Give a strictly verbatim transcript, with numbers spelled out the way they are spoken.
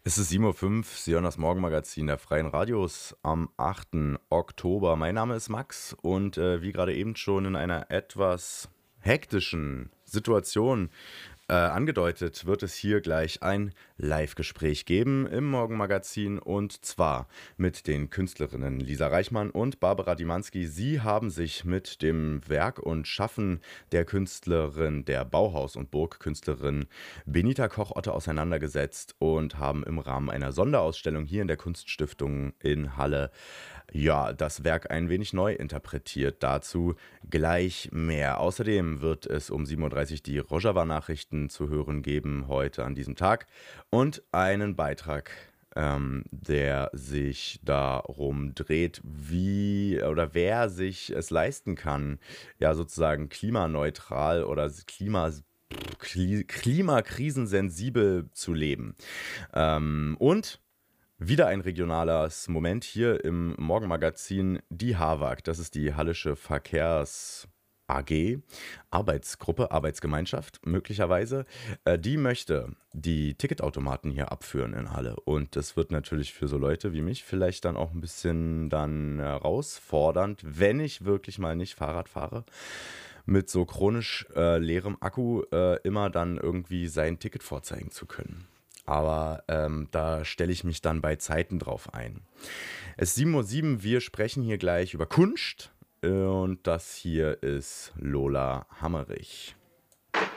Es ist sieben Uhr fünf, Sie hören das Morgenmagazin der Freien Radios am achten Oktober. Mein Name ist Max und äh, wie gerade eben schon in einer etwas hektischen Situation äh, angedeutet, wird es hier gleich ein Live-Gespräch geben im Morgenmagazin und zwar mit den Künstlerinnen Lisa Reichmann und Barbara Dimanski. Sie haben sich mit dem Werk und Schaffen der Künstlerin, der Bauhaus- und Burgkünstlerin Benita Koch-Otte auseinandergesetzt und haben im Rahmen einer Sonderausstellung hier in der Kunststiftung in Halle ja, das Werk ein wenig neu interpretiert. Dazu gleich mehr. Außerdem wird es um sieben Uhr dreißig die Rojava-Nachrichten zu hören geben heute an diesem Tag und einen Beitrag, ähm, der sich darum dreht, wie oder wer sich es leisten kann, ja sozusagen klimaneutral oder klima Kli- klimakrisensensibel zu leben. Ähm, und wieder ein regionales Moment hier im Morgenmagazin, die HAWAG. Das ist die Hallische Verkehrs A G, Arbeitsgruppe, Arbeitsgemeinschaft möglicherweise. Äh, die möchte die Ticketautomaten hier abführen in Halle. Und das wird natürlich für so Leute wie mich vielleicht dann auch ein bisschen dann herausfordernd, wenn ich wirklich mal nicht Fahrrad fahre, mit so chronisch äh, leerem Akku äh, immer dann irgendwie sein Ticket vorzeigen zu können. Aber ähm, da stelle ich mich dann bei Zeiten drauf ein. Es ist sieben Uhr sieben, wir sprechen hier gleich über Kunst. Und das hier ist Lola Hammerich.